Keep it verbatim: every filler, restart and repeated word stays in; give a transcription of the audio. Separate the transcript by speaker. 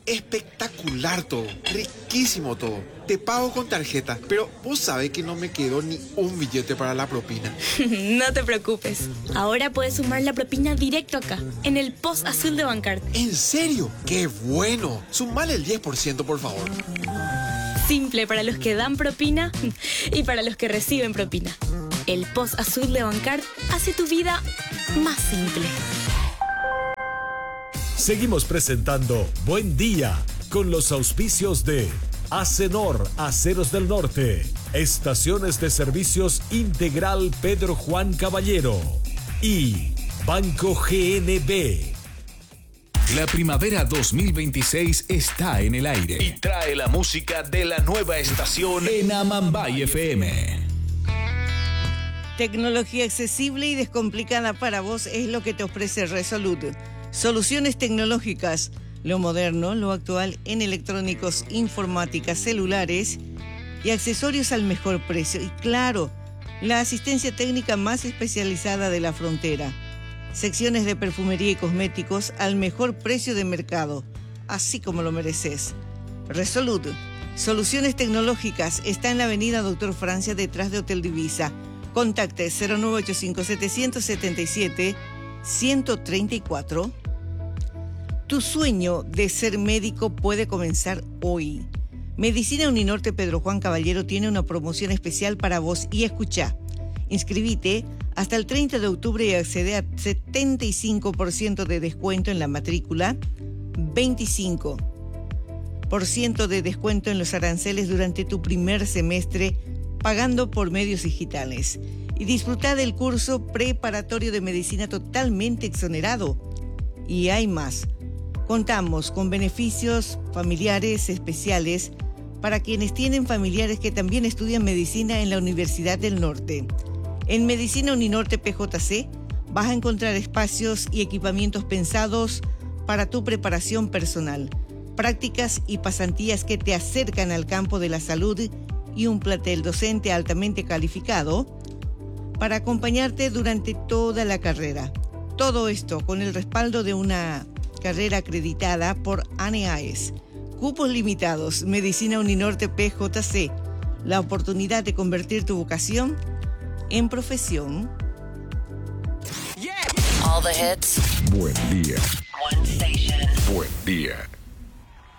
Speaker 1: Espectacular todo, riquísimo todo. Te pago con tarjeta, pero vos sabés que no me quedó ni un billete para la propina.
Speaker 2: No te preocupes. Ahora puedes sumar la propina directo acá, en el post azul de Bancard.
Speaker 1: ¿En serio? ¡Qué bueno! Sumale el diez por ciento, por favor.
Speaker 2: Simple para los que dan propina y para los que reciben propina. El post azul de Bancard hace tu vida más simple.
Speaker 3: Seguimos presentando Buen Día con los auspicios de Acenor, Aceros del Norte, Estaciones de Servicios Integral Pedro Juan Caballero y Banco G N B.
Speaker 4: La primavera dos mil veintiséis está en el aire y trae la música de la nueva estación en Amambay F M.
Speaker 5: Tecnología accesible y descomplicada para vos es lo que te ofrece Resolut. Soluciones tecnológicas, lo moderno, lo actual en electrónicos, informática, celulares y accesorios al mejor precio. Y claro, la asistencia técnica más especializada de la frontera. Secciones de perfumería y cosméticos al mejor precio de mercado, así como lo mereces. Resolut, soluciones tecnológicas, está en la avenida Doctor Francia, detrás de Hotel Divisa. Contacte cero nueve ocho cinco siete siete siete uno tres cuatro. Tu sueño de ser médico puede comenzar hoy. Medicina Uninorte Pedro Juan Caballero tiene una promoción especial para vos y escuchá. Inscribite hasta el treinta de octubre y accede a setenta y cinco por ciento de descuento en la matrícula, veinticinco por ciento de descuento en los aranceles durante tu primer semestre pagando por medios digitales. Y disfruta del curso preparatorio de medicina totalmente exonerado. Y hay más. Contamos con beneficios familiares especiales para quienes tienen familiares que también estudian medicina en la Universidad del Norte. En Medicina Uninorte P J C vas a encontrar espacios y equipamientos pensados para tu preparación personal, prácticas y pasantías que te acercan al campo de la salud y un plantel docente altamente calificado para acompañarte durante toda la carrera. Todo esto con el respaldo de una carrera acreditada por ANEAES. Cupos limitados. Medicina Uninorte P J C. La oportunidad de convertir tu vocación en profesión.
Speaker 6: All the hits.
Speaker 4: Buen día.
Speaker 6: One station.
Speaker 4: Buen día.